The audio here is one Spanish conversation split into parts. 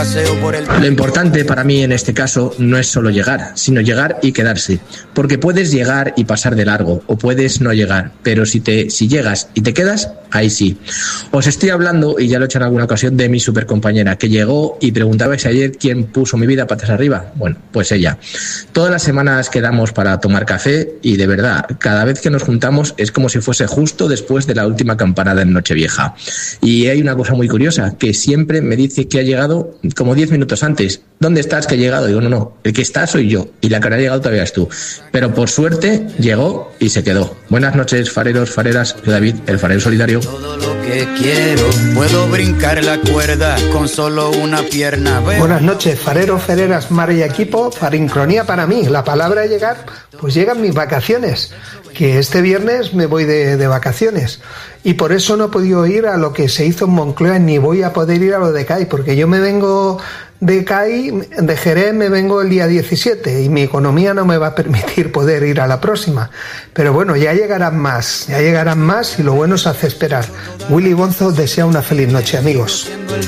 Lo importante para mí en este caso no es solo llegar, sino llegar y quedarse. Porque puedes llegar y pasar de largo, o puedes no llegar, pero si llegas y te quedas, ahí sí. Os estoy hablando, y ya lo he hecho en alguna ocasión, de mi supercompañera, que llegó y preguntabais ayer quién puso mi vida patas arriba. Bueno, pues ella. Todas las semanas quedamos para tomar café y de verdad, cada vez que nos juntamos es como si fuese justo después de la última campanada en Nochevieja. Y hay una cosa muy curiosa, que siempre me dice que ha llegado como 10 minutos antes. ¿Dónde estás que he llegado? Digo, no, el que está soy yo y la que no ha llegado todavía es tú. Pero por suerte llegó y se quedó. Buenas noches, fareros, fareras. Soy David, el farero solidario. Todo lo que quiero, puedo brincar la cuerda con solo una pierna. Buenas noches, fareros, fareras, mar y equipo. Farincronía para mí. La palabra llegar, pues llegan mis vacaciones. Que este viernes me voy de vacaciones. Y por eso no he podido ir a lo que se hizo en Moncloa, ni voy a poder ir a lo de CAI, porque yo me vengo de CAI, de Jerez, me vengo el día 17 y mi economía no me va a permitir poder ir a la próxima. Pero bueno, ya llegarán más y lo bueno se hace esperar. Willy Bonzo desea una feliz noche, amigos.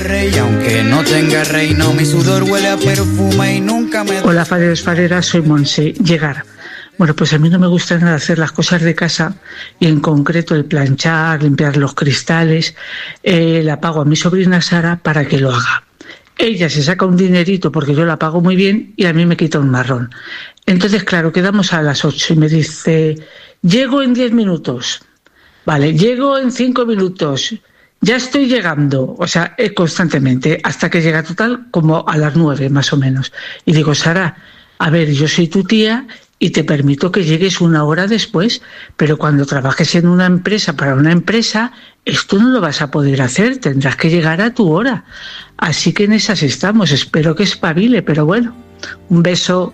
Hola, fareros, fareras, soy Monse. Llegar. Bueno, pues a mí no me gusta nada hacer las cosas de casa y en concreto el planchar, limpiar los cristales. La pago a mi sobrina Sara para que lo haga. Ella se saca un dinerito porque yo la pago muy bien y a mí me quita un marrón. Entonces, claro, quedamos a las 8 y me dice, llego en 10 minutos. Vale, llego en 5 minutos. Ya estoy llegando. O sea, constantemente, hasta que llega total como a las 9 más o menos. Y digo, Sara, a ver, yo soy tu tía y te permito que llegues una hora después, pero cuando trabajes en una empresa, para una empresa, esto no lo vas a poder hacer, tendrás que llegar a tu hora. Así que en esas estamos, espero que espabile, pero bueno, un beso.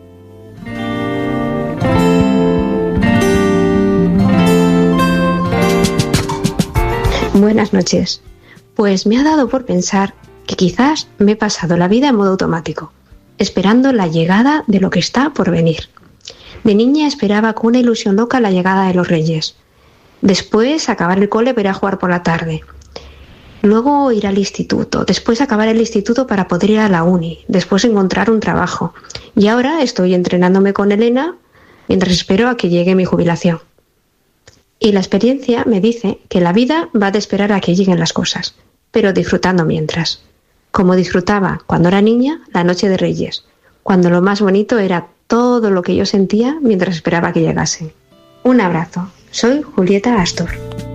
Buenas noches. Pues me ha dado por pensar que quizás me he pasado la vida en modo automático, esperando la llegada de lo que está por venir. De niña esperaba con una ilusión loca la llegada de los Reyes. Después acabar el cole para ir a jugar por la tarde. Luego ir al instituto. Después acabar el instituto para poder ir a la uni. Después encontrar un trabajo. Y ahora estoy entrenándome con Elena mientras espero a que llegue mi jubilación. Y la experiencia me dice que la vida va de esperar a que lleguen las cosas, pero disfrutando mientras. Como disfrutaba cuando era niña la noche de Reyes, cuando lo más bonito era todo lo que yo sentía mientras esperaba que llegasen. Un abrazo. Soy Julieta Astor.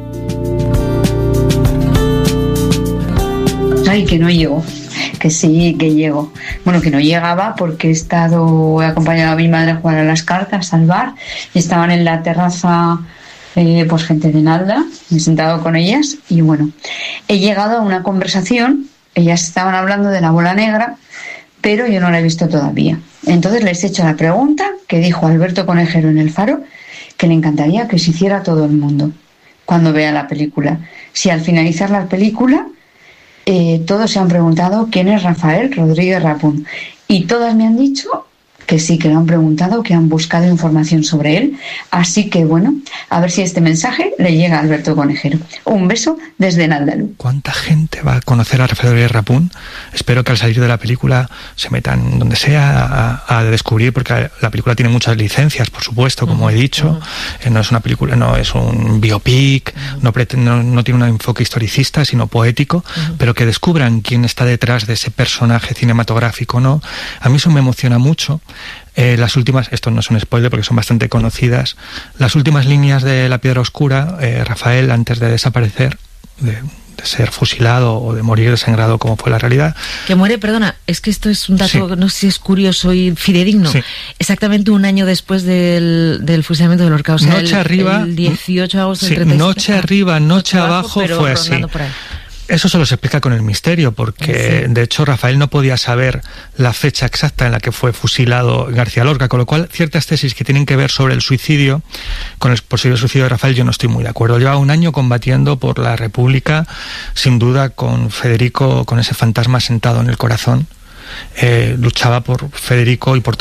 Ay, que no llego. Que sí, que llego. Bueno, que no llegaba porque he acompañado a mi madre a jugar a las cartas, al bar, y estaban en la terraza pues gente de Nalda, me he sentado con ellas y bueno, he llegado a una conversación, ellas estaban hablando de la bola negra, pero yo no la he visto todavía. Entonces les he hecho la pregunta que dijo Alberto Conejero en El Faro, que le encantaría que se hiciera a todo el mundo cuando vea la película. Si al finalizar la película todos se han preguntado quién es Rafael Rodríguez Rapún, y todas me han dicho que sí, que lo han preguntado, que han buscado información sobre él. Así que bueno, a ver si este mensaje le llega a Alberto Conejero. Un beso desde Naldalú. ¿Cuánta gente va a conocer a Rafael Rodríguez Rapún? Espero que al salir de la película se metan donde sea a descubrir, porque la película tiene muchas licencias, por supuesto, como he dicho. No es una película, no es un biopic, no tiene un enfoque historicista, sino poético, pero que descubran quién está detrás de ese personaje cinematográfico, ¿no? A mí eso me emociona mucho. Las últimas, esto no es un spoiler porque son bastante conocidas, las últimas líneas de La Piedra Oscura, Rafael, antes de desaparecer, de ser fusilado o de morir desangrado como fue la realidad. Que muere, perdona, es que esto es un dato, sí, no sé si es curioso y fidedigno. Sí. Exactamente un año después del fusilamiento del Horca, o sea, noche arriba, el 18 de agosto del 37. Noche arriba, noche abajo, fue así. Eso se lo explica con el misterio, porque de hecho Rafael no podía saber la fecha exacta en la que fue fusilado García Lorca, con lo cual ciertas tesis que tienen que ver sobre el suicidio, con el posible suicidio de Rafael, yo no estoy muy de acuerdo. Lleva un año combatiendo por la República, sin duda con Federico, con ese fantasma sentado en el corazón, luchaba por Federico y por todo.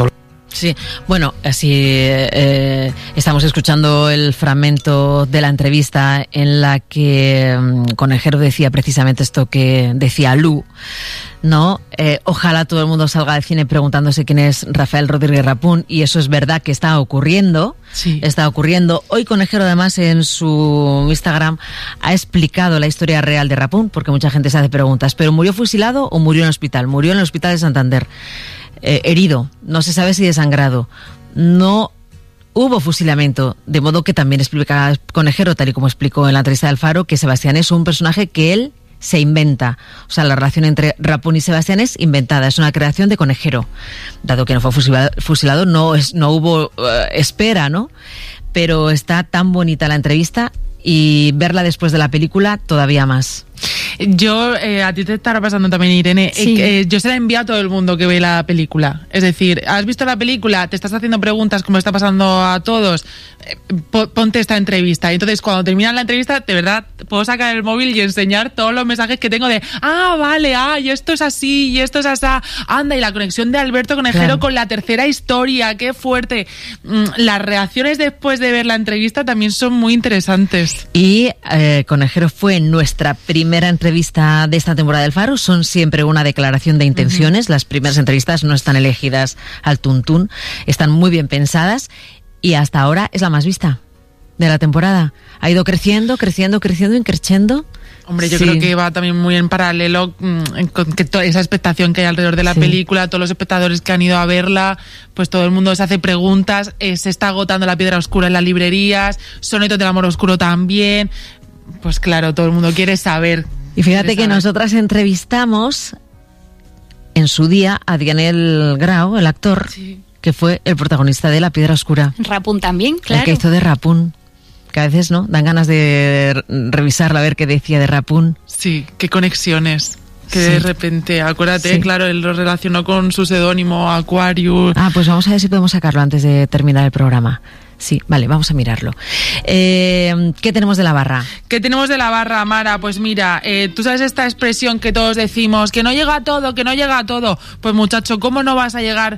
Sí, bueno, así estamos escuchando el fragmento de la entrevista en la que Conejero decía precisamente esto que decía Lu, ¿no? Ojalá todo el mundo salga del cine preguntándose quién es Rafael Rodríguez Rapún, y eso es verdad que está ocurriendo. Sí. Está ocurriendo. Hoy Conejero además en su Instagram ha explicado la historia real de Rapún, porque mucha gente se hace preguntas, ¿pero murió fusilado o murió en el hospital? Murió en el hospital de Santander. Herido, no se sabe si desangrado, no hubo fusilamiento, de modo que también explica Conejero, tal y como explicó en la entrevista del Faro, que Sebastián es un personaje que él se inventa, o sea, la relación entre Rapún y Sebastián es inventada, es una creación de Conejero, dado que no fue fusilado, no hubo espera, ¿no? Pero está tan bonita la entrevista y verla después de la película todavía más. Yo, a ti te estará pasando también, Irene, sí. Yo se la envío a todo el mundo que ve la película. Es decir, ¿has visto la película? ¿Te estás haciendo preguntas como está pasando a todos? Ponte esta entrevista. Y entonces, cuando termina la entrevista, de verdad, puedo sacar el móvil y enseñar todos los mensajes que tengo de vale, y esto es así, y esto es así. Anda, y la conexión de Alberto Conejero, claro, con la tercera historia, qué fuerte. Las reacciones después de ver la entrevista también son muy interesantes. Y Conejero fue nuestra primera entrevista de esta temporada del Faro. Son siempre una declaración de intenciones. Las primeras entrevistas no están elegidas al tuntún, están muy bien pensadas, y hasta ahora es la más vista de la temporada. Ha ido creciendo y creciendo. Hombre, yo creo que va también muy en paralelo con que toda esa expectación que hay alrededor de la película, todos los espectadores que han ido a verla, pues todo el mundo se hace preguntas, se está agotando La Piedra Oscura en las librerías, Sonetos del Amor Oscuro también. Pues claro, todo el mundo quiere saber. Y fíjate que nosotras entrevistamos en su día a Daniel Grau, el actor, que fue el protagonista de La Piedra Oscura. Rapún también, claro. El que hizo de Rapún. Que a veces, ¿no? Dan ganas de revisarla, a ver qué decía de Rapún. Sí, qué conexiones. Que de repente, acuérdate, claro, él lo relacionó con su seudónimo Aquarius. Pues vamos a ver si podemos sacarlo antes de terminar el programa. Sí, vale, vamos a mirarlo. ¿Qué tenemos de la barra? ¿Qué tenemos de la barra, Mara? Pues mira, tú sabes esta expresión que todos decimos, que no llega a todo, que no llega a todo. Pues muchacho, ¿cómo vas a llegar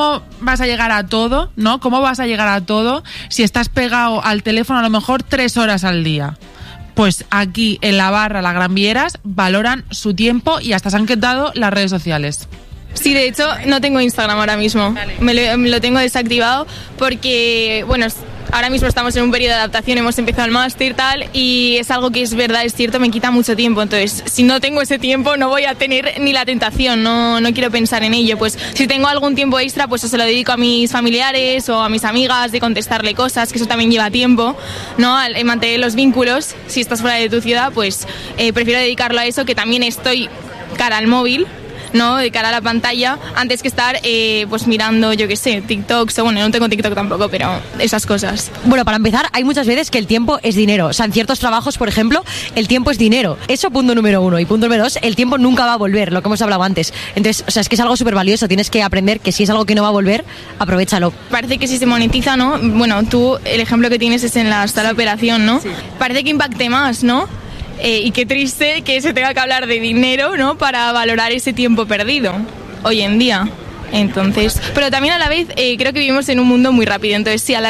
a todo, no? ¿Cómo vas a llegar a todo si estás pegado al teléfono a lo mejor 3 horas al día? Pues aquí en la barra La Gran Vieras valoran su tiempo y hasta se han quitado las redes sociales. Sí, de hecho no tengo Instagram ahora mismo. Vale. Me lo tengo desactivado porque, bueno, ahora mismo estamos en un periodo de adaptación, hemos empezado el máster y tal, y es algo que es verdad, es cierto, me quita mucho tiempo. Entonces, si no tengo ese tiempo no voy a tener ni la tentación, no quiero pensar en ello. Pues si tengo algún tiempo extra, pues se lo dedico a mis familiares o a mis amigas, de contestarle cosas, que eso también lleva tiempo, ¿no? Al mantener los vínculos. Si estás fuera de tu ciudad, pues prefiero dedicarlo a eso, que también estoy cara al móvil, ¿no? De cara a la pantalla, antes que estar pues mirando, yo qué sé, TikToks, o bueno, no tengo TikTok tampoco, pero esas cosas. Bueno, para empezar, hay muchas veces que el tiempo es dinero. O sea, en ciertos trabajos, por ejemplo, el tiempo es dinero. Eso, punto número 1. Y punto número 2, el tiempo nunca va a volver, lo que hemos hablado antes. Entonces, o sea, es que es algo súper valioso. Tienes que aprender que si es algo que no va a volver, aprovéchalo. Parece que si se monetiza, ¿no? Bueno, tú, el ejemplo que tienes es en la sala de operación, ¿no? Sí. Parece que impacte más, ¿no? Y qué triste que se tenga que hablar de dinero, ¿no? Para valorar ese tiempo perdido hoy en día. Entonces, pero también a la vez creo que vivimos en un mundo muy rápido. Entonces sí,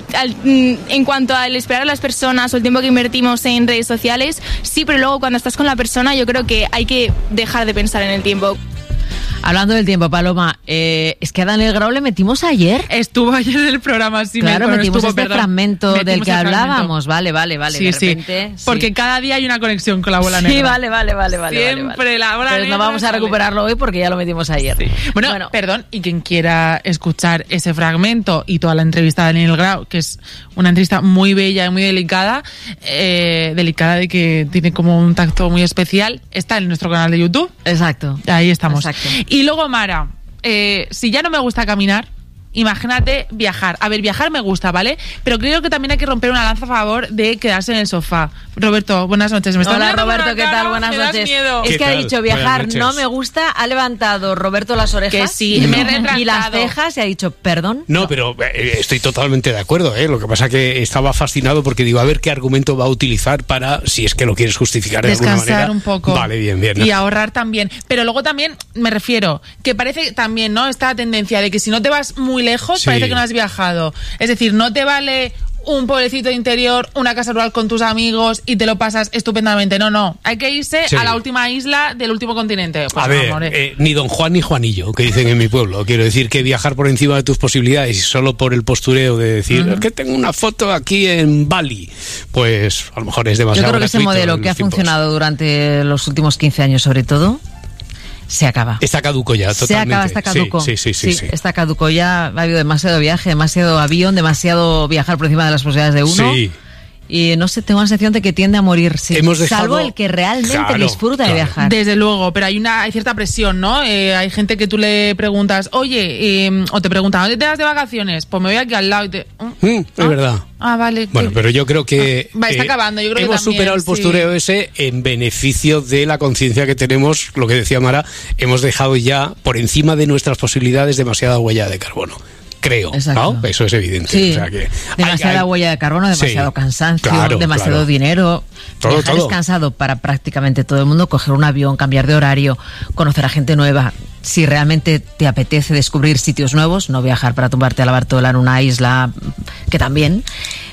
en cuanto al esperar a las personas o el tiempo que invertimos en redes sociales, sí, pero luego cuando estás con la persona yo creo que hay que dejar de pensar en el tiempo. Hablando del tiempo, Paloma, es que a Daniel Grau le metimos ayer. Estuvo ayer en el programa, sí. Claro, metimos fragmento del que hablábamos. Vale. Sí, de repente, sí. Porque cada día hay una conexión con la bola negra. Sí, vale. Siempre la bola negra. Pero no vamos a recuperarlo hoy porque ya lo metimos ayer. Sí. Bueno, perdón, y quien quiera escuchar ese fragmento y toda la entrevista de Daniel Grau, que es una entrevista muy bella y muy delicada, de que tiene como un tacto muy especial, está en nuestro canal de YouTube. Exacto. Ahí estamos. Exacto. Y luego, Mara, si ya no me gusta caminar, imagínate viajar. A ver, viajar me gusta, ¿vale? Pero creo que también hay que romper una lanza a favor de quedarse en el sofá. Roberto, buenas noches. Hola, Roberto, ¿qué tal? Buenas noches. Es que ha dicho viajar no me gusta, ha levantado Roberto las orejas. Que sí, me he retractado. Y las cejas y ha dicho, perdón. No, pero estoy totalmente de acuerdo, ¿eh? Lo que pasa que estaba fascinado porque digo, a ver qué argumento va a utilizar para, si es que lo quieres justificar de alguna manera. Descansar un poco. Vale, bien. Y ahorrar también. Pero luego también, me refiero, que parece también, ¿no? Esta tendencia de que si no te vas muy muy lejos, Sí. parece que no has viajado. Es decir, no te vale un pueblecito interior, una casa rural con tus amigos y te lo pasas estupendamente. No. Hay que irse Sí. a la última isla del último continente. Pues A no, ver, amore. ni Don Juan ni Juanillo, que dicen en mi pueblo. Quiero decir que viajar por encima de tus posibilidades y solo por el postureo de decir es que tengo una foto aquí en Bali, pues a lo mejor es demasiado. Yo creo que ese gratuito modelo en que ha los tiempos. funcionado durante los últimos 15 años, sobre todo, se acaba. Está caduco ya, totalmente. Se acaba, está caduco. Sí. Está caduco ya. Ha habido demasiado viaje, demasiado avión, demasiado viajar por encima de las posibilidades de uno. Sí. Y no sé, tengo la sensación de que tiende a morir, sí. Hemos dejado- Salvo el que realmente Claro, disfruta de claro. viajar. Desde luego, pero hay cierta presión, ¿no? Hay gente que tú le preguntas, oye, o te preguntan, ¿dónde te vas de vacaciones? Pues me voy aquí al lado y te... Es verdad. Vale. Bueno, pero yo creo que está acabando, yo creo que hemos también, superado el postureo ese en beneficio de la conciencia que tenemos, lo que decía Mara, hemos dejado ya por encima de nuestras posibilidades demasiada huella de carbono. Creo, Exacto. ¿no? Eso es evidente. Sí, O sea que demasiada huella de carbono, demasiado Sí, cansancio, claro, demasiado claro. dinero. Todo, Viajar todo. es cansado para prácticamente todo el mundo. Coger un avión, cambiar de horario, conocer a gente nueva. Si realmente te apetece descubrir sitios nuevos, no viajar para tumbarte a la Bartola en una isla, que también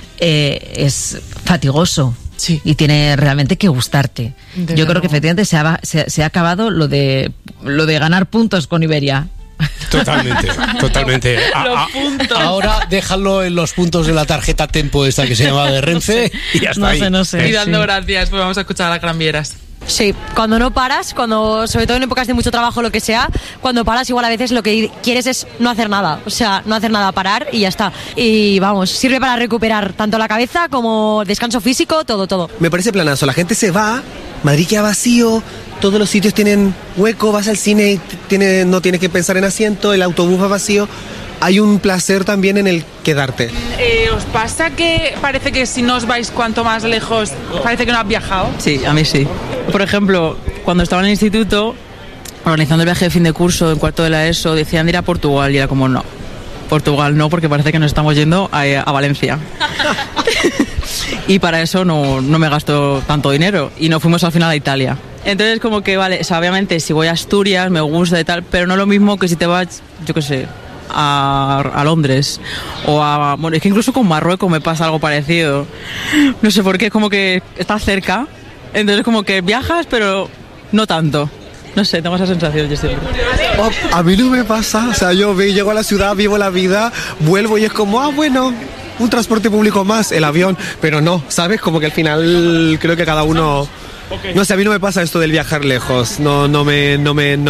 es fatigoso. Sí. Y tiene realmente que gustarte. Desde Yo creo que luego. efectivamente se ha acabado lo de ganar puntos con Iberia. Totalmente. Los puntos. Ahora déjalo en los puntos de la tarjeta Tempo esta que se llama de Renfe y ya está. No sé. Y dando gracias, pues vamos a escuchar a las Gran Vieras. Sí, cuando no paras, sobre todo en épocas de mucho trabajo, lo que sea, cuando paras igual a veces lo que quieres es no hacer nada, o sea, no hacer nada, parar y ya está. Y vamos, sirve para recuperar tanto la cabeza como descanso físico, todo. Me parece planazo, la gente se va, Madrid queda vacío, todos los sitios tienen hueco, vas al cine y no tienes que pensar en asiento, el autobús va vacío. Hay un placer también en el quedarte. ¿Os pasa que parece que si no os vais cuanto más lejos, parece que no has viajado? Sí, a mí sí. Por ejemplo, cuando estaba en el instituto, organizando el viaje de fin de curso en cuarto de la ESO, decían de ir a Portugal y era como no. Portugal no, porque parece que nos estamos yendo a Valencia. Y para eso no me gasto tanto dinero y no fuimos al final a Italia. Entonces como que vale, o sea, obviamente si voy a Asturias me gusta y tal, pero no lo mismo que si te vas, yo qué sé, a Londres o bueno, es que incluso con Marruecos me pasa algo parecido. No sé por qué, como que está cerca, entonces como que viajas pero no tanto. No sé, tengo esa sensación yo siempre. A mí no me pasa, o sea, yo llego a la ciudad, vivo la vida, vuelvo y es como, bueno, un transporte público más, el avión, pero no, ¿sabes? Como que al final creo que cada uno... No sé, a mí no me pasa esto del viajar lejos, no me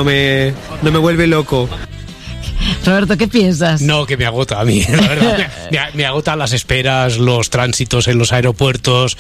vuelve loco. Roberto, ¿qué piensas? No, que me agota a mí, la verdad. Me agotan las esperas, los tránsitos en los aeropuertos,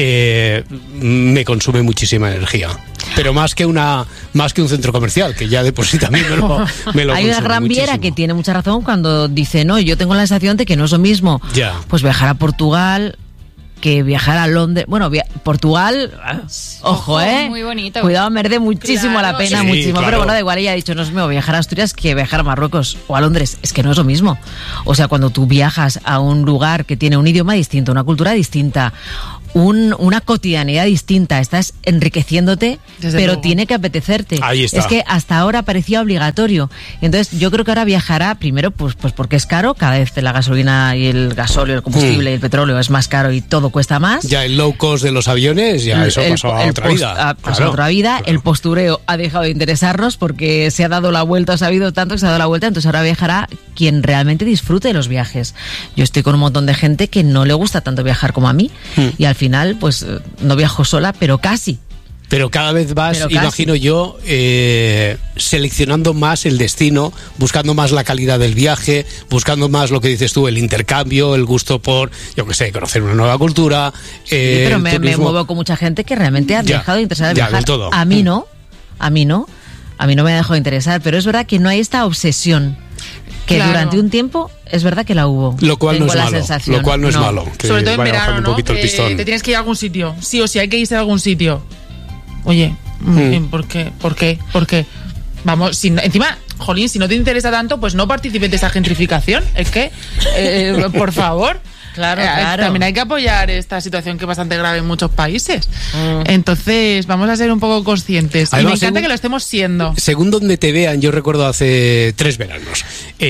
me consume muchísima energía. Pero más que un centro comercial, que ya de por sí también me lo Hay una consume gran viera muchísimo. que tiene mucha razón cuando dice, no, yo tengo la sensación de que no es lo mismo. Ya. Pues viajar a Portugal que viajar a Londres. Bueno, Portugal, ojo, muy bonito. Cuidado, merece muchísimo Claro. la pena, Sí, muchísimo. claro. Pero bueno, da igual, ella ha dicho, no es lo mismo viajar a Asturias que viajar a Marruecos o a Londres. Es que no es lo mismo. O sea, cuando tú viajas a un lugar que tiene un idioma distinto, una cultura distinta, una cotidianidad distinta, estás enriqueciéndote, Desde pero luego. tiene que apetecerte. Ahí está. Es que hasta ahora parecía obligatorio. Entonces, yo creo que ahora viajará primero, pues porque es caro, cada vez la gasolina y el gasóleo, el combustible y el petróleo es más caro y todo cuesta más. Ya el low cost de los aviones, ya eso pasó a otra vida. Pasó a otra vida. El postureo ha dejado de interesarnos porque se ha dado la vuelta, ha sabido tanto que se ha dado la vuelta, entonces ahora viajará quien realmente disfrute de los viajes. Yo estoy con un montón de gente que no le gusta tanto viajar como a mí y al final, pues no viajo sola, pero casi. Pero cada vez vas, Pero casi. imagino yo, seleccionando más el destino, buscando más la calidad del viaje, buscando más lo que dices tú, el intercambio, el gusto por, yo qué sé, conocer una nueva cultura. Sí, pero el me turismo. muevo con mucha gente que realmente ha Ya, dejado de interesar en ya, viajar. del todo. A mí no me ha dejado de interesar, pero es verdad que no hay esta obsesión que Claro. durante un tiempo es verdad que la hubo. Lo cual Tengo no es la malo. sensación. Lo cual no es malo. Que Sobre todo en vaya verano, bajando ¿no? un poquito el Que pistón. te tienes que ir a algún sitio. Sí o sí, hay que irse a algún sitio. Oye, ¿por qué? ¿Por qué? Vamos, encima, jolín, si no te interesa tanto, pues no participes de esa gentrificación. Es que, por favor. Claro. También hay que apoyar esta situación que es bastante grave en muchos países. Entonces, vamos a ser un poco conscientes. Además, y me encanta que lo estemos siendo. Según donde te vean, yo recuerdo hace 3 veranos,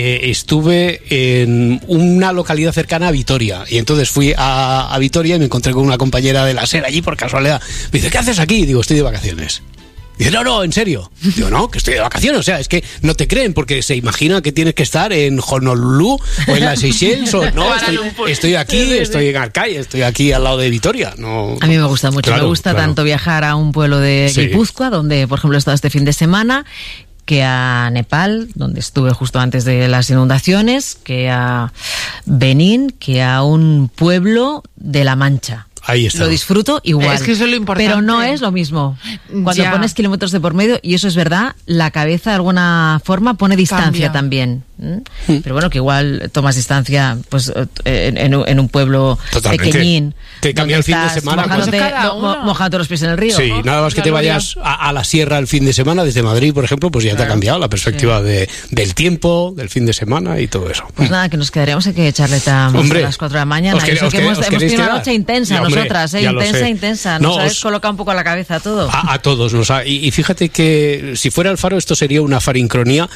estuve en una localidad cercana a Vitoria. Y entonces fui a Vitoria y me encontré con una compañera de la SER allí por casualidad. Me dice, ¿qué haces aquí? Digo, estoy de vacaciones. Dice, no, en serio. Digo, no, que estoy de vacaciones. O sea, es que no te creen porque se imaginan que tienes que estar en Honolulu o en las Seychelles. No, estoy aquí, estoy en Arcay, estoy aquí al lado de Vitoria. No, a mí me gusta mucho. Claro, me gusta tanto viajar a un pueblo de Guipúzcoa, donde, por ejemplo, he estado este fin de semana, que a Nepal, donde estuve justo antes de las inundaciones, que a Benín, que a un pueblo de La Mancha. Ahí está. Lo disfruto igual. Es que eso es lo importante. Pero no es lo mismo. Cuando pones kilómetros de por medio, y eso es verdad, la cabeza de alguna forma pone distancia también. Pero bueno, que igual tomas distancia pues en un pueblo pequeñín. Te cambia el fin de semana. Mojándote los pies en el río. Sí, ¿no? Nada más que te vayas a la sierra el fin de semana, desde Madrid, por ejemplo, pues ya te ha cambiado la perspectiva del tiempo, del fin de semana y todo eso. Pues nada, que nos quedaremos, hay que echarle a las 4 de la mañana. Hemos tenido una noche intensa, nosotras, intensa. Nos habéis colocado un poco a la cabeza todo. A todos. Y fíjate que si fuera el Faro, esto sería una farincronía.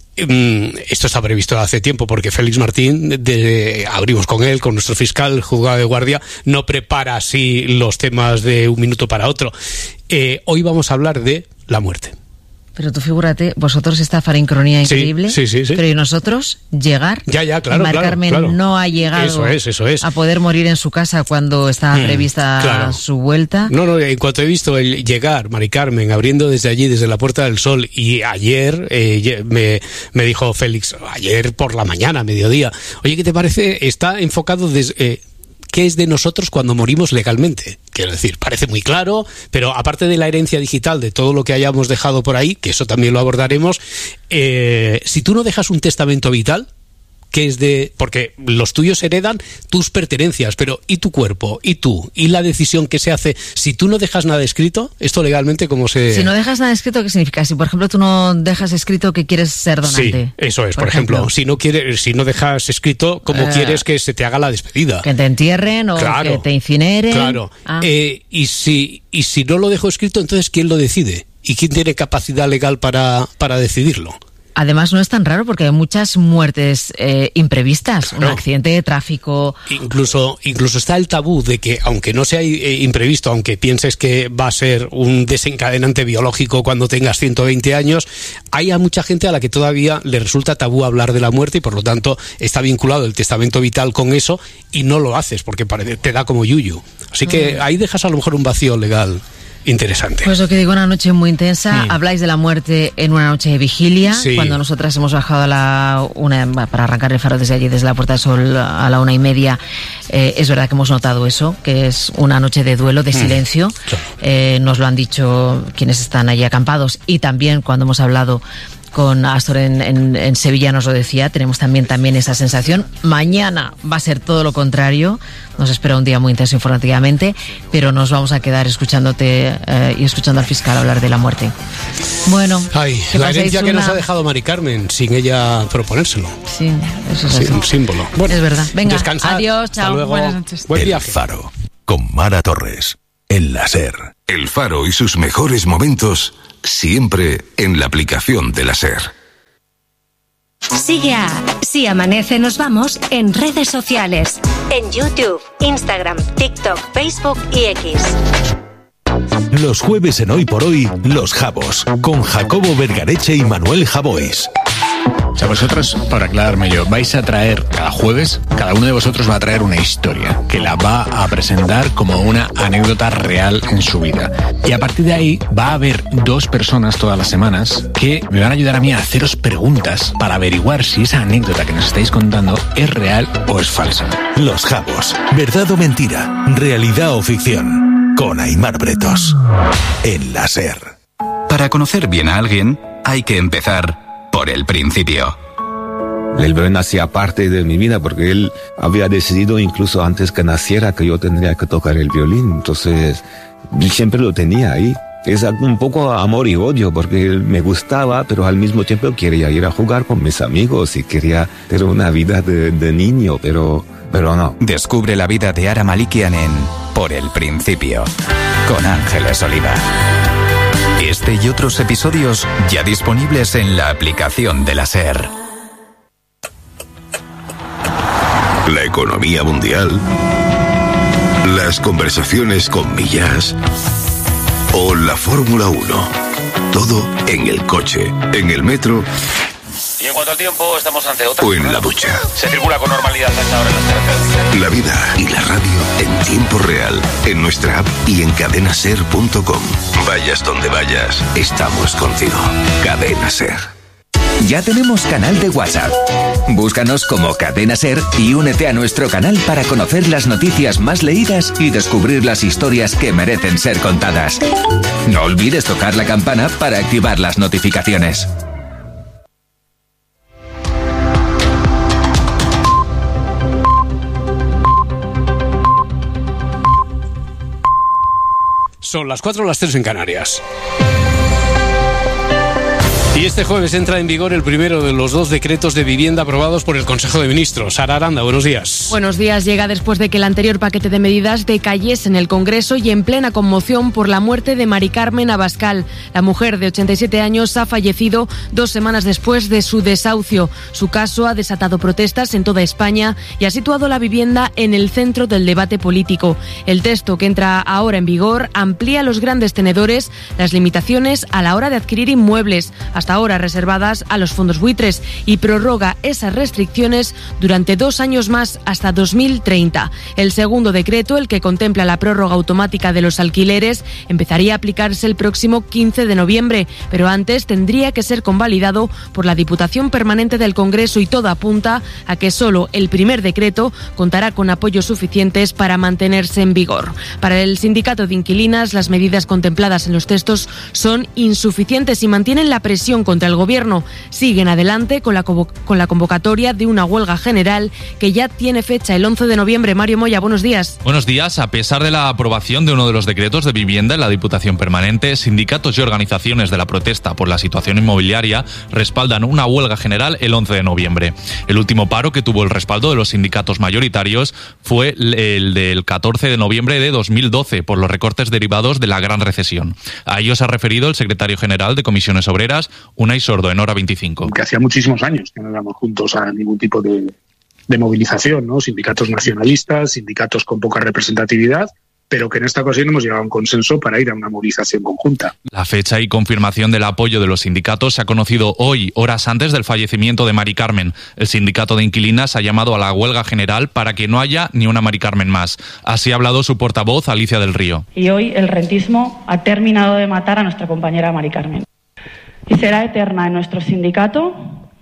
Esto está previsto hace tiempo porque Félix Martín, abrimos con él, con nuestro fiscal, el juzgado de guardia, no prepara así los temas de un minuto para otro. Hoy vamos a hablar de la muerte. Pero tú figúrate, vosotros esta farincronía increíble, sí. Pero ¿y nosotros llegar? Claro, y Mari Carmen no ha llegado eso es. a poder morir en su casa cuando estaba prevista su vuelta. No, en cuanto he visto el llegar, Mari Carmen, abriendo desde allí, desde la Puerta del Sol, y ayer me dijo Félix, ayer por la mañana, mediodía, oye, ¿qué te parece? Está enfocado desde... ¿Qué es de nosotros cuando morimos legalmente? Quiero decir, parece muy claro, pero aparte de la herencia digital, de todo lo que hayamos dejado por ahí, que eso también lo abordaremos, si tú no dejas un testamento vital, que es porque los tuyos heredan tus pertenencias, pero ¿y tu cuerpo? ¿Y tú? ¿Y la decisión que se hace? Si tú no dejas nada escrito, esto legalmente, ¿cómo se...? Si no dejas nada escrito, ¿qué significa? Si, por ejemplo, tú no dejas escrito que quieres ser donante. Sí, eso es. Por ejemplo, si no dejas escrito, ¿cómo quieres que se te haga la despedida? Que te entierren o que te incineren. Claro. Y si no lo dejo escrito, entonces, ¿quién lo decide? ¿Y quién tiene capacidad legal para decidirlo? Además, no es tan raro porque hay muchas muertes imprevistas, claro. Un accidente de tráfico. Incluso está el tabú de que, aunque no sea imprevisto, aunque pienses que va a ser un desencadenante biológico cuando tengas 120 años, hay a mucha gente a la que todavía le resulta tabú hablar de la muerte y por lo tanto está vinculado el testamento vital con eso y no lo haces porque te da como yuyu. Así que ahí dejas a lo mejor un vacío legal interesante. Pues lo que digo, una noche muy intensa. Habláis de la muerte en una noche de vigilia, cuando nosotras hemos bajado para arrancar el Faro desde allí, desde la Puerta del Sol a la 1:30. Es verdad que hemos notado eso, que es una noche de duelo, de silencio. Nos lo han dicho quienes están allí acampados y también cuando hemos hablado con Astor en Sevilla nos lo decía, tenemos también esa sensación. Mañana va a ser todo lo contrario, nos espera un día muy intenso informativamente, pero nos vamos a quedar escuchándote y escuchando al fiscal hablar de la muerte. Bueno, la herencia que nos ha dejado Mari Carmen sin ella proponérselo. Sí, eso es un símbolo. Bueno, es verdad. Venga, descansad. Adiós, chao. Hasta luego. Buenas noches. Buen viaje. El Faro, con Mara Torres, en la SER. El Faro y sus mejores momentos siempre en la aplicación de la SER. Sigue a Si Amanece Nos Vamos en redes sociales, en YouTube, Instagram, TikTok, Facebook y X. Los jueves en Hoy por Hoy, Los Jabos, con Jacobo Vergareche y Manuel Javois. O sea, vosotros, para aclararme yo, vais a traer cada jueves, cada uno de vosotros va a traer una historia que la va a presentar como una anécdota real en su vida. Y a partir de ahí va a haber 2 personas todas las semanas que me van a ayudar a mí a haceros preguntas para averiguar si esa anécdota que nos estáis contando es real o es falsa. Los Jabos, verdad o mentira, realidad o ficción, con Aimar Bretos, en la SER. Para conocer bien a alguien, hay que empezar por el principio. El violín hacía parte de mi vida porque él había decidido incluso antes que naciera que yo tendría que tocar el violín. Entonces, siempre lo tenía ahí. es un poco amor y odio, porque me gustaba, pero al mismo tiempo quería ir a jugar con mis amigos y quería tener una vida de niño, pero no. Descubre la vida de Ara Malikian en Por el Principio, con Ángeles Oliva. Este y otros episodios ya disponibles en la aplicación de la SER. La economía mundial, las conversaciones con Millás o la Fórmula 1. Todo en el coche, en el metro. Y en cuanto al tiempo, estamos ante otra. O en la ducha. Se circula con normalidad a esta hora en las carreteras. La vida y la radio en tiempo real, en nuestra app y en cadenaser.com. Vayas donde vayas, estamos contigo. Cadena Ser. Ya tenemos canal de WhatsApp. Búscanos como Cadena Ser y únete a nuestro canal para conocer las noticias más leídas y descubrir las historias que merecen ser contadas. No olvides tocar la campana para activar las notificaciones. Son las 4 o las 3 en Canarias. Y este jueves entra en vigor el primero de los 2 decretos de vivienda aprobados por el Consejo de Ministros. Sara Aranda, buenos días. Buenos días. Llega después de que el anterior paquete de medidas decayese en el Congreso y en plena conmoción por la muerte de Mari Carmen Abascal. La mujer de 87 años ha fallecido 2 semanas después de su desahucio. Su caso ha desatado protestas en toda España y ha situado la vivienda en el centro del debate político. El texto que entra ahora en vigor amplía los grandes tenedores, las limitaciones a la hora de adquirir inmuebles, hasta ahora reservadas a los fondos buitres, y prorroga esas restricciones durante 2 años más, hasta 2030. El segundo decreto, el que contempla la prórroga automática de los alquileres, empezaría a aplicarse el próximo 15 de noviembre, pero antes tendría que ser convalidado por la Diputación Permanente del Congreso y todo apunta a que solo el primer decreto contará con apoyos suficientes para mantenerse en vigor. Para el sindicato de inquilinas, las medidas contempladas en los textos son insuficientes y mantienen la presión contra el Gobierno. Siguen adelante con la convocatoria de una huelga general que ya tiene fecha el 11 de noviembre. Mario Moya, buenos días. Buenos días. A pesar de la aprobación de uno de los decretos de vivienda en la Diputación Permanente, sindicatos y organizaciones de la protesta por la situación inmobiliaria respaldan una huelga general el 11 de noviembre. El último paro que tuvo el respaldo de los sindicatos mayoritarios fue el del 14 de noviembre de 2012 por los recortes derivados de la gran recesión. A ello se ha referido el secretario general de Comisiones Obreras, Unai Sordo, en Hora 25. Que hacía muchísimos años que no íbamos juntos a ningún tipo de movilización, ¿no? Sindicatos nacionalistas, sindicatos con poca representatividad, pero que en esta ocasión hemos llegado a un consenso para ir a una movilización conjunta. La fecha y confirmación del apoyo de los sindicatos se ha conocido hoy, horas antes del fallecimiento de Mari Carmen. El sindicato de inquilinas ha llamado a la huelga general para que no haya ni una Mari Carmen más. Así ha hablado su portavoz, Alicia del Río. Y hoy el rentismo ha terminado de matar a nuestra compañera Mari Carmen. Y será eterna en nuestro sindicato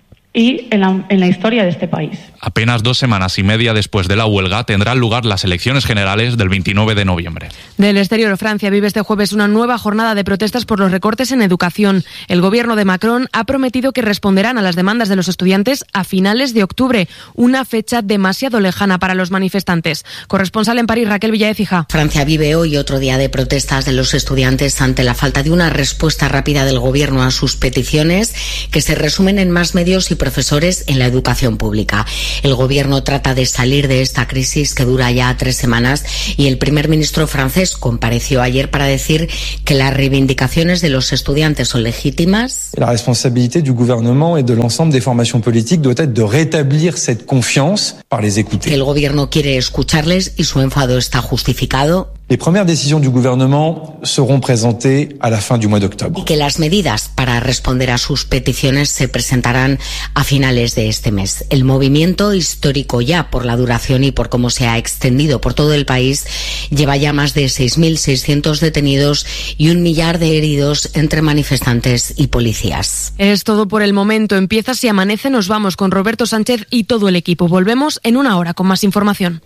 y en la historia de este país. Apenas 2 semanas y media después de la huelga tendrán lugar las elecciones generales del 29 de noviembre. Del exterior, Francia vive este jueves una nueva jornada de protestas por los recortes en educación. El gobierno de Macron ha prometido que responderán a las demandas de los estudiantes a finales de octubre, una fecha demasiado lejana para los manifestantes. Corresponsal en París, Raquel Villaécija. Francia vive hoy otro día de protestas de los estudiantes ante la falta de una respuesta rápida del gobierno a sus peticiones, que se resumen en más medios y profesores en la educación pública. El gobierno trata de salir de esta crisis que dura ya 3 semanas y el primer ministro francés compareció ayer para decir que las reivindicaciones de los estudiantes son legítimas. La responsabilité du gouvernement et de l'ensemble des formations politiques doit être de rétablir cette confiance par les écouter. El gobierno quiere escucharles y su enfado está justificado. Les premières décisions du gouvernement seront présentées à la fin du mois d'octobre. Y que las medidas para responder a sus peticiones se presentarán a finales de este mes. El movimiento, histórico ya por la duración y por cómo se ha extendido por todo el país, lleva ya más de 6.600 detenidos y 1 millar de heridos entre manifestantes y policías. Es todo por el momento. Empieza Si Amanece. Nos vamos con Roberto Sánchez y todo el equipo. Volvemos en 1 hora con más información.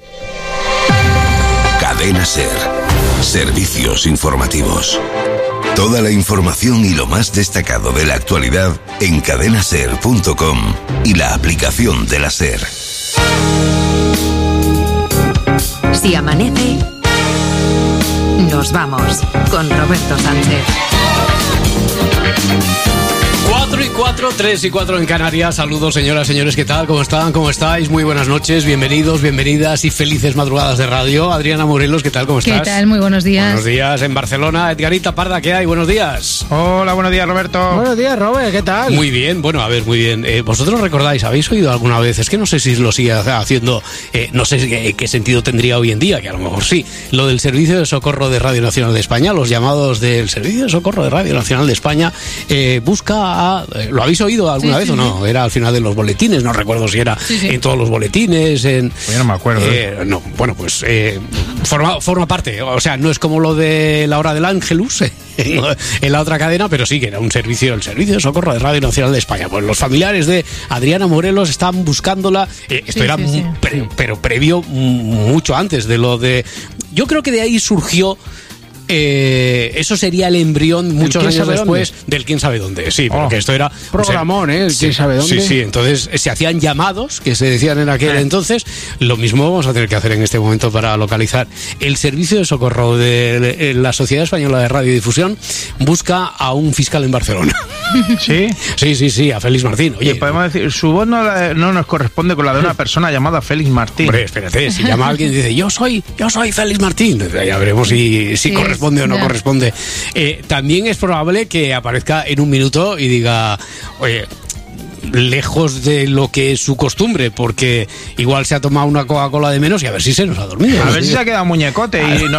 Cadena Ser. Servicios informativos. Toda la información y lo más destacado de la actualidad en cadenaser.com y la aplicación de la SER. Si amanece, Nos vamos con Roberto Sánchez. 4:04, 3:04 en Canarias. Saludos, señoras, señores, ¿qué tal? ¿Cómo están? ¿Cómo estáis? Muy buenas noches, bienvenidos, bienvenidas y felices madrugadas de radio. Adriana Morelos, ¿qué tal? ¿Cómo estás? ¿Qué tal? Muy buenos días. Buenos días en Barcelona. Edgarita Parda, ¿qué hay? Buenos días. Hola, buenos días, Roberto. Buenos días, Robert, ¿qué tal? Muy bien, bueno, a ver, muy bien. ¿Vosotros recordáis, habéis oído alguna vez? Es que no sé si lo sigue haciendo, no sé qué sentido tendría hoy en día, que a lo mejor sí, lo del Servicio de Socorro de Radio Nacional de España, los llamados del Servicio de Socorro de Radio Nacional de España, busca a... ¿Lo habéis oído alguna vez o no? Sí. Era al final de los boletines, no recuerdo si era en todos los boletines, Pues no me acuerdo. No, bueno, pues forma parte, o sea, no es como lo de la hora del Ángelus en la otra cadena, pero sí que era el Servicio de Socorro de Radio Nacional de España. Pues los familiares de Adriana Morelos están buscándola, esto era pero previo, mucho antes de lo de... Yo creo que de ahí surgió... eso sería el embrión muchos años después del quién sabe dónde. Sí, pero que esto era programón, el quién sabe dónde. Sí, entonces se hacían llamados que se decían en aquel entonces. Lo mismo vamos a tener que hacer en este momento para localizar. El Servicio de Socorro de la Sociedad Española de Radiodifusión busca a un fiscal en Barcelona. ¿Sí? Sí, a Félix Martín. Oye, podemos decir, su voz no nos corresponde con la de una persona llamada Félix Martín. Hombre, espérate, si llama a alguien y dice yo soy Félix Martín, ya veremos si corresponde o no corresponde. También es probable que aparezca en un minuto y diga, oye, lejos de lo que es su costumbre, porque igual se ha tomado una Coca-Cola de menos y a ver si se nos ha dormido. A ver si se ha quedado muñecote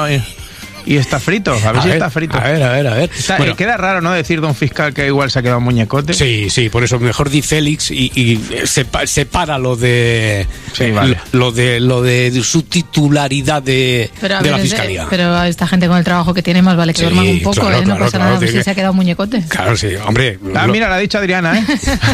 y está frito. A ver si está frito. A ver. Bueno, queda raro, ¿no? Decir de un fiscal que igual se ha quedado muñecote. Sí, por eso mejor di Félix y separa lo de lo de su titularidad de la fiscalía. Pero a esta gente con el trabajo que tiene más vale que duerman un poco, claro, no pasa nada si se ha quedado muñecote. Claro, sí, hombre. Mira, lo ha dicho Adriana,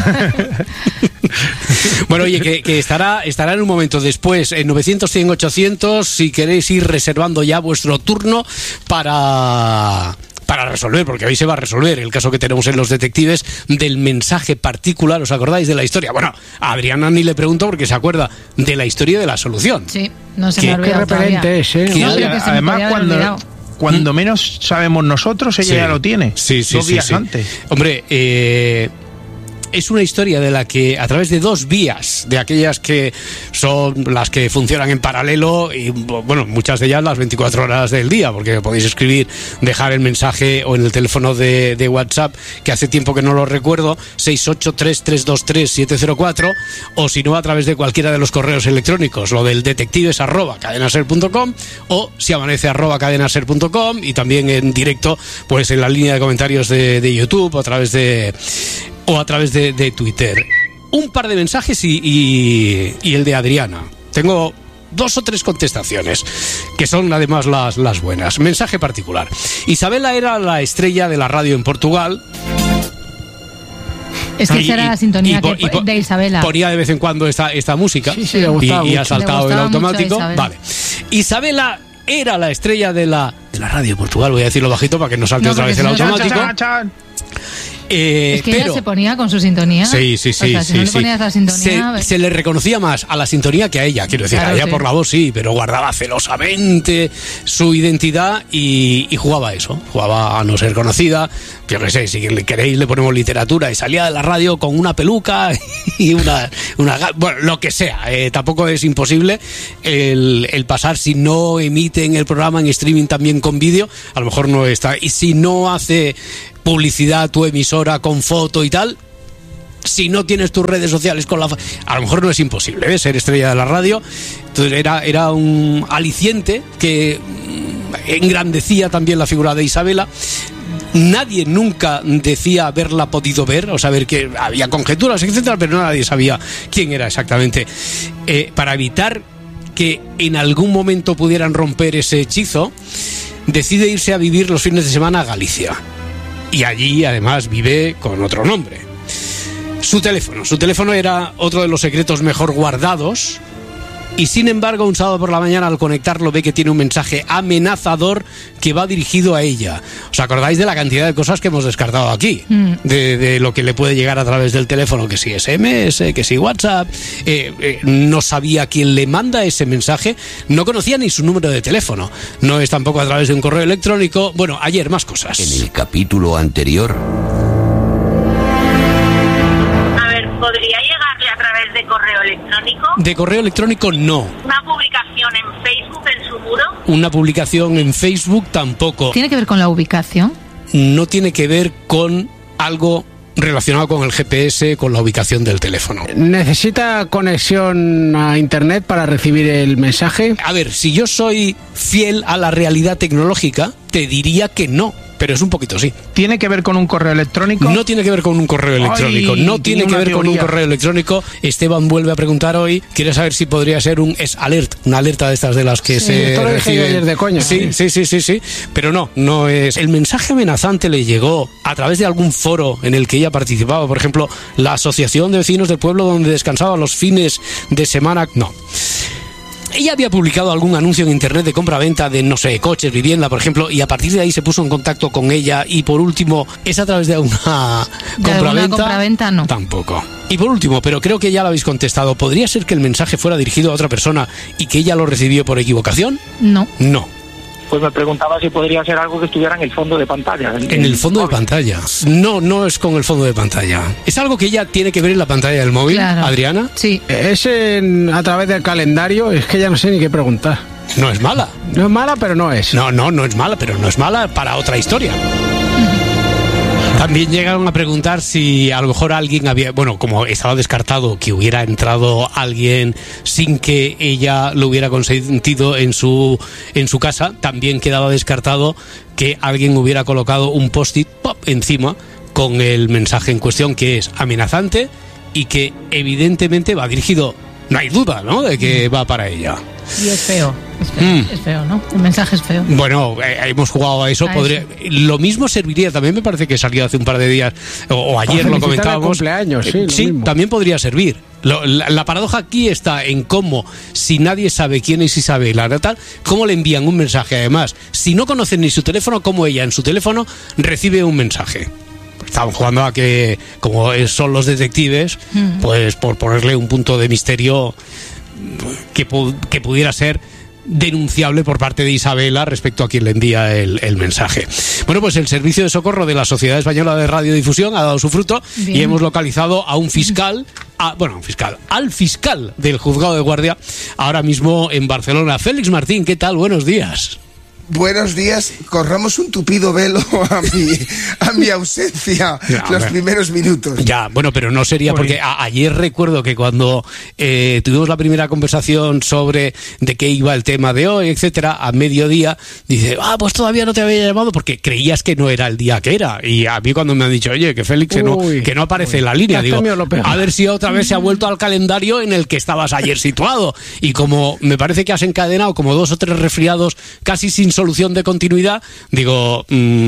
Bueno, oye, que estará en un momento después en 900, 100, 800 si queréis ir reservando ya vuestro turno para resolver, porque hoy se va a resolver el caso que tenemos en Los Detectives del mensaje particular. ¿Os acordáis de la historia? Bueno, a Adriana ni le pregunto porque se acuerda de la historia de la solución. Sí, no se me ha olvidado todavía. Qué repelente es, ¿eh? Además, cuando menos sabemos nosotros, ella ya lo tiene. Sí, 2 días antes. Hombre, es una historia de la que a través de 2 vías, de aquellas que son las que funcionan en paralelo y bueno, muchas de ellas las 24 horas del día, porque podéis escribir, dejar el mensaje o en el teléfono de WhatsApp, que hace tiempo que no lo recuerdo, 683-323-704, o si no a través de cualquiera de los correos electrónicos, lo del detectives@cadenaser.com o si amanece @cadenaser.com, y también en directo pues en la línea de comentarios de YouTube o a través de Twitter. Un par de mensajes y el de Adriana. Tengo 2 o 3 contestaciones, que son además las buenas. Mensaje particular. Isabela era la estrella de la radio en Portugal. Es que esa era la sintonía de Isabela. Ponía de vez en cuando esta música. Sí, le gustaba y ha saltado el automático. Vale. Isabela era la estrella de la radio en Portugal. Voy a decirlo bajito para que no salte otra vez el automático. Es que ella se ponía con su sintonía. Sí. O sea, si no le ponías la sintonía, se le reconocía más a la sintonía que a ella. Quiero decir, a ella por la voz sí, pero guardaba celosamente su identidad y jugaba a eso. Jugaba a no ser conocida. Yo qué sé, si queréis le ponemos literatura, y salía de la radio con una peluca y una bueno, lo que sea. Tampoco es imposible el pasar, si no emiten el programa en streaming también con vídeo, a lo mejor no está. Y si no hace publicidad tu emisora con foto y tal, si no tienes tus redes sociales con a lo mejor no es imposible ser estrella de la radio. Entonces era un aliciente que engrandecía también la figura de Isabela. Nadie nunca decía haberla podido ver, o saber que había conjeturas, etcétera, pero nadie sabía quién era exactamente. Para evitar que en algún momento pudieran romper ese hechizo, decide irse a vivir los fines de semana a Galicia. Y allí además vive con otro nombre. Su teléfono era otro de los secretos mejor guardados y sin embargo un sábado por la mañana al conectarlo ve que tiene un mensaje amenazador que va dirigido a ella. ¿Os acordáis de la cantidad de cosas que hemos descartado aquí? De lo que le puede llegar a través del teléfono, que si SMS, que si WhatsApp. No sabía quién le manda ese mensaje, no conocía ni su número de teléfono, no es tampoco a través de un correo electrónico. Bueno, ayer más cosas. En el capítulo anterior... ¿Podría llegarle a través de correo electrónico? De correo electrónico no. ¿Una publicación en Facebook en su muro? Una publicación en Facebook tampoco. ¿Tiene que ver con la ubicación? No tiene que ver con algo relacionado con el GPS, con la ubicación del teléfono. ¿Necesita conexión a internet para recibir el mensaje? A ver, si yo soy fiel a la realidad tecnológica, te diría que no. Pero es un poquito sí. ¿Tiene que ver con un correo electrónico? No tiene que ver con un correo electrónico. Ay, no tiene que ver con un correo electrónico. Esteban vuelve a preguntar hoy. Quiere saber si podría ser un S-Alert, una alerta de estas de las que se recibe. Ayer de coña. Sí. Pero no es. El mensaje amenazante le llegó a través de algún foro en el que ella participaba. Por ejemplo, la Asociación de Vecinos del Pueblo donde descansaba los fines de semana. No. Ella había publicado algún anuncio en internet de compra-venta de, no sé, coches, vivienda, por ejemplo, y a partir de ahí se puso en contacto con ella. Y por último, ¿es a través de una compra-venta? Compra-venta no. Tampoco. Y por último, pero creo que ya lo habéis contestado, ¿podría ser que el mensaje fuera dirigido a otra persona y que ella lo recibió por equivocación? No. Pues me preguntaba si podría ser algo que estuviera en el fondo de pantalla. En el fondo de pantalla. No es con el fondo de pantalla. ¿Es algo que ella tiene que ver en la pantalla del móvil, claro. Adriana? Sí. Es a través del calendario, es que ya no sé ni qué preguntar. No es mala. No es mala, pero no es. No es mala, pero no es mala para otra historia. También llegaron a preguntar si a lo mejor alguien había, bueno, como estaba descartado que hubiera entrado alguien sin que ella lo hubiera consentido en su casa, también quedaba descartado que alguien hubiera colocado un post-it pop encima con el mensaje en cuestión, que es amenazante y que evidentemente va dirigido, no hay duda, ¿no?, de que va para ella. Y es feo, es feo, ¿no? El mensaje es feo. Bueno, hemos jugado a eso. Lo mismo serviría, también me parece que salió hace un par de días, o ayer lo comentábamos. Sí, también podría servir. La paradoja aquí está en cómo, si nadie sabe quién es Isabel, cómo le envían un mensaje. Además, si no conocen ni su teléfono, cómo ella en su teléfono recibe un mensaje. Estaban jugando a que, como son los detectives, pues por ponerle un punto de misterio que pudiera ser denunciable por parte de Isabela respecto a quien le envía el mensaje. Bueno, pues el Servicio de Socorro de la Sociedad Española de Radiodifusión ha dado su fruto. Bien. Y hemos localizado a un fiscal, al fiscal del Juzgado de Guardia, ahora mismo en Barcelona. Félix Martín, ¿qué tal? Buenos días. Buenos días, corramos un tupido velo a mi ausencia los primeros minutos. Ya, bueno, pero no sería porque ayer recuerdo que cuando tuvimos la primera conversación sobre de qué iba el tema de hoy, etcétera, a mediodía, dice, pues todavía no te había llamado porque creías que no era el día que era. Y a mí cuando me han dicho, oye, que Félix que no aparece en la línea, digo, a ver si otra vez se ha vuelto al calendario en el que estabas ayer situado. Y como me parece que has encadenado como 2 o 3 resfriados casi sin solución de continuidad, digo,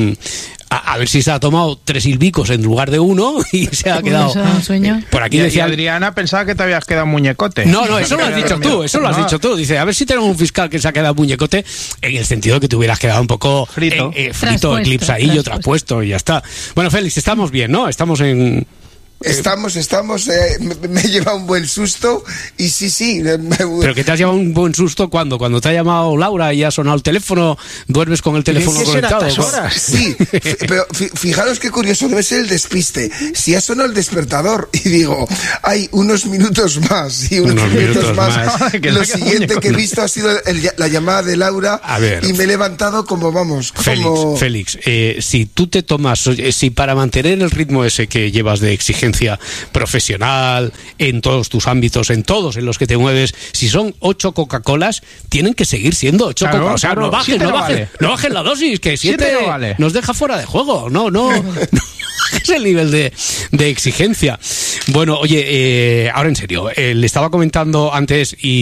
a ver si se ha tomado 3 silbicos en lugar de 1 y se ha quedado sueño. Por aquí decía Adriana, pensaba que te habías quedado muñecote. No, eso lo has dicho tú, dice, a ver si tenemos un fiscal que se ha quedado muñecote, en el sentido que te hubieras quedado un poco frito, eclipsadillo, traspuesto y ya está. Bueno, Félix, estamos bien, ¿no? Estamos en... Estamos, me he llevado un buen susto y sí. ¿Pero que te has llevado un buen susto cuando te ha llamado Laura y ha sonado el teléfono, duermes con el teléfono conectado? Sí, pero fijaros qué curioso, debe ser el despiste. Si ha sonado el despertador y digo, hay unos minutos más y unos minutos más. Lo siguiente que he visto ha sido la llamada de Laura y me he levantado como Félix, si tú te tomas, si para mantener el ritmo ese que llevas de exigencia profesional, en todos tus ámbitos, en todos en los que te mueves, si son 8 Coca-Colas, tienen que seguir siendo 8 Coca-Colas. O sea, no bajen la dosis, que 7 nos deja fuera de juego. No. Es el nivel de exigencia. Bueno, oye, ahora en serio, le estaba comentando antes y